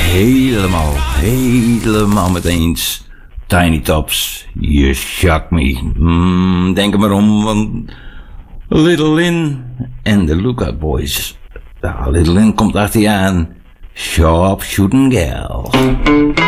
helemaal met eens. Tiny Tops, you shock me. Denk er maar om, want Little Lynn en de Lookout Boys. Little Lynn komt achter je aan. Sharp shooting gal.